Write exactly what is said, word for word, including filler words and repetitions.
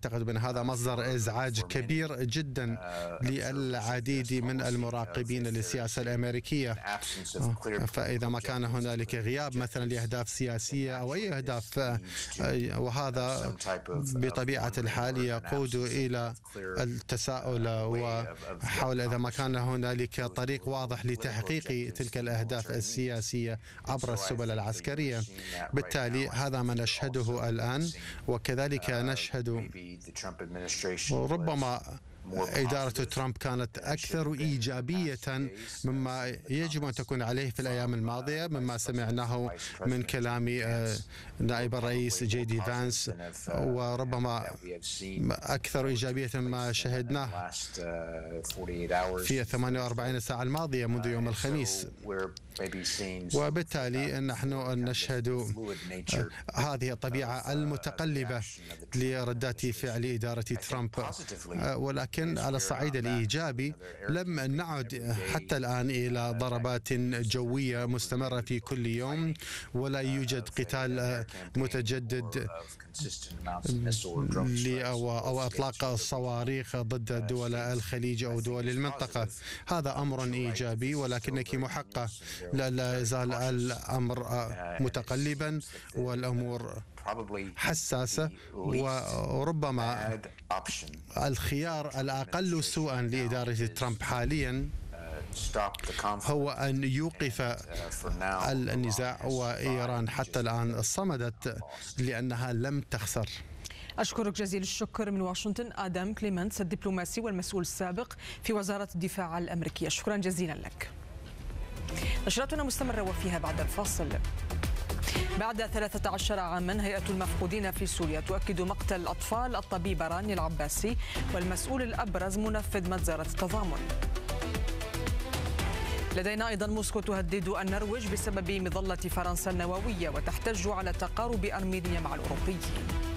أعتقد بأن هذا مصدر إزعاج كبير جدا للعديد من المراقبين للسياسة الأمريكية. فإذا ما كان هنالك غياب مثلا لأهداف سياسية أو أي أهداف، وهذا بطبيعة الحال يقود إلى التساؤل وحول إذا ما كان هنالك طريق واضح لتحقيق تلك الأهداف السياسية عبر السبل العسكرية. بالتالي هذا ما نشهده الآن، وكذلك نشهد ربما إدارة ترامب كانت أكثر إيجابية مما يجب أن تكون عليه في الأيام الماضية، مما سمعناه من كلام نائب الرئيس جي دي فانس، وربما أكثر إيجابية مما شهدناه في الثمانية وأربعين ساعة الماضية منذ يوم الخميس. وبالتالي نحن نشهد هذه الطبيعة المتقلبة لردات فعل إدارة ترامب. ولكن على الصعيد الإيجابي لم نعد حتى الآن إلى ضربات جوية مستمرة في كل يوم، ولا يوجد قتال متجدد أو أطلاق الصواريخ ضد دول الخليج أو دول المنطقة. هذا أمر إيجابي، ولكنك محقة لا يزال الأمر متقلبا والأمور حساسة، وربما الخيار الأقل سوءا لإدارة ترامب حاليا هو أن يوقف النزاع، وإيران حتى الآن صمدت لأنها لم تخسر. أشكرك جزيل الشكر من واشنطن آدم كليمنتس، الدبلوماسي والمسؤول السابق في وزارة الدفاع الأمريكية. شكرا جزيلا لك. نشرتنا مستمرة وفيها بعد الفاصل. بعد ثلاثة عشر عاما هيئة المفقودين في سوريا تؤكد مقتل الأطفال الطبيب راني العباسي والمسؤول الأبرز منفذ مجزرة التضامن. لدينا أيضا موسكو تهدد النرويج بسبب مظلة فرنسا النووية وتحتج على تقارب أرمينيا مع الأوروبيين.